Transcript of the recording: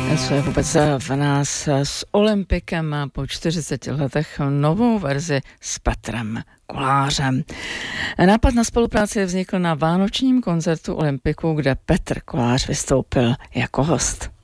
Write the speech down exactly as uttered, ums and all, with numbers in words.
Co je vůbec v nás s Olympikem po čtyřiceti letech novou verzi s Petrem Kolářem. Nápad na spolupráci vznikl na vánočním koncertu Olympiku, kde Petr Kolář vystoupil jako host.